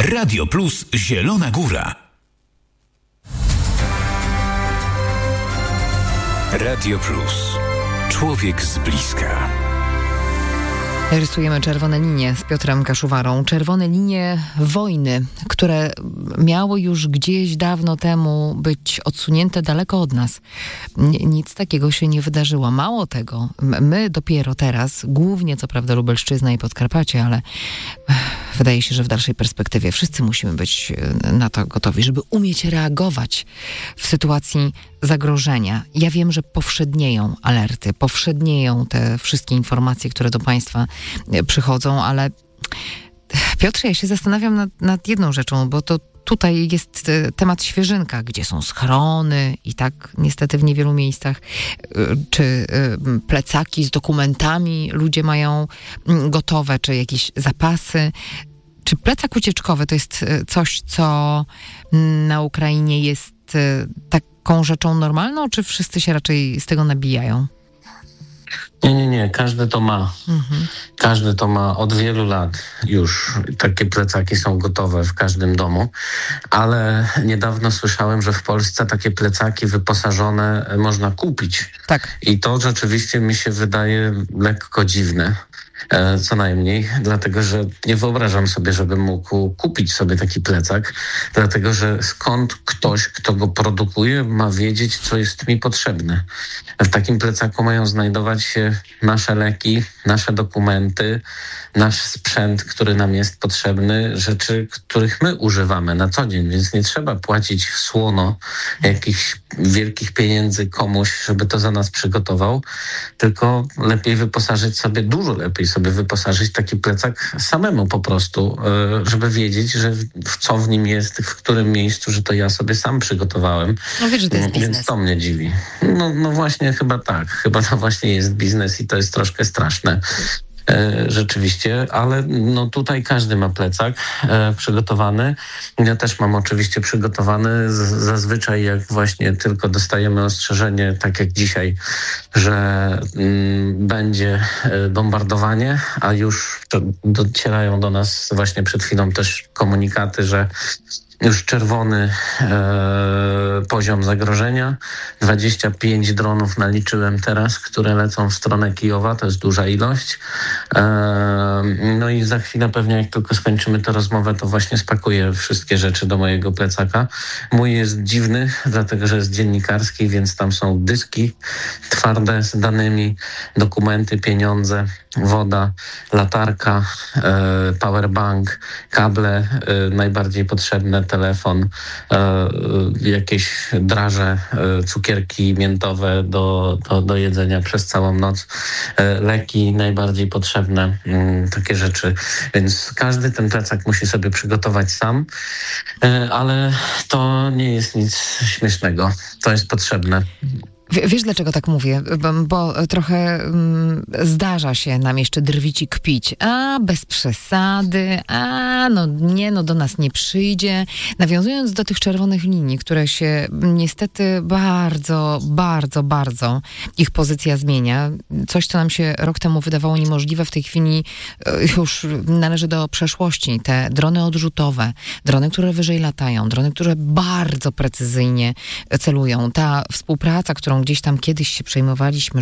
Radio Plus Zielona Góra. Radio Plus. Człowiek z bliska. Rysujemy czerwone linie z Piotrem Kaszuwarą. Czerwone linie wojny, które miały już gdzieś dawno temu być odsunięte daleko od nas. Nic takiego się nie wydarzyło. Mało tego, my dopiero teraz, głównie co prawda Lubelszczyzna i Podkarpacie, ale wydaje się, że w dalszej perspektywie wszyscy musimy być na to gotowi, żeby umieć reagować w sytuacji zagrożenia. Ja wiem, że powszednieją alerty, powszednieją te wszystkie informacje, które do państwa przychodzą, ale Piotrze, ja się zastanawiam nad jedną rzeczą, bo to tutaj jest temat świeżynka, gdzie są schrony i tak niestety w niewielu miejscach, czy plecaki z dokumentami ludzie mają gotowe, czy jakieś zapasy. Czy plecak ucieczkowy to jest coś, co na Ukrainie jest taką rzeczą normalną, czy wszyscy się raczej z tego nabijają? Nie. Każdy to ma. Każdy to ma od wielu lat już. Takie plecaki są gotowe w każdym domu. Ale niedawno słyszałem, że w Polsce takie plecaki wyposażone można kupić. Tak. I to rzeczywiście mi się wydaje lekko dziwne. Co najmniej, dlatego że nie wyobrażam sobie, żebym mógł kupić sobie taki plecak, dlatego że skąd ktoś, kto go produkuje, ma wiedzieć, co jest mi potrzebne. W takim plecaku mają znajdować się nasze leki, nasze dokumenty, nasz sprzęt, który nam jest potrzebny, rzeczy, których my używamy na co dzień, więc nie trzeba płacić słono jakichś wielkich pieniędzy komuś, żeby to za nas przygotował, tylko lepiej wyposażyć sobie, dużo lepiej sobie wyposażyć taki plecak samemu po prostu, żeby wiedzieć, że co w nim jest, w którym miejscu, że to ja sobie sam przygotowałem. No wiesz, że to jest biznes. Więc to mnie dziwi. No właśnie chyba tak. Chyba to właśnie jest biznes i to jest troszkę straszne. Rzeczywiście, ale no tutaj każdy ma plecak przygotowany. Ja też mam oczywiście przygotowany. Zazwyczaj jak właśnie tylko dostajemy ostrzeżenie, tak jak dzisiaj, że będzie bombardowanie, a już docierają do nas właśnie przed chwilą też komunikaty, że już czerwony poziom zagrożenia. 25 dronów naliczyłem teraz, które lecą w stronę Kijowa. To jest duża ilość. No i za chwilę pewnie jak tylko skończymy tę rozmowę, to właśnie spakuję wszystkie rzeczy do mojego plecaka. Mój jest dziwny, dlatego że jest dziennikarski, więc tam są dyski twarde z danymi, dokumenty, pieniądze, woda, latarka, powerbank, kable najbardziej potrzebne, telefon, jakieś draże, cukierki miętowe do jedzenia przez całą noc, leki najbardziej potrzebne, takie rzeczy. Więc każdy ten plecak musi sobie przygotować sam, ale to nie jest nic śmiesznego. To jest potrzebne. Wiesz, dlaczego tak mówię? Bo trochę zdarza się nam jeszcze drwić i kpić. A, bez przesady, do nas nie przyjdzie. Nawiązując do tych czerwonych linii, które się niestety bardzo, bardzo, bardzo ich pozycja zmienia. Coś, co nam się rok temu wydawało niemożliwe, w tej chwili już należy do przeszłości. Te drony odrzutowe, drony, które wyżej latają, drony, które bardzo precyzyjnie celują. Ta współpraca, którą gdzieś tam kiedyś się przejmowaliśmy,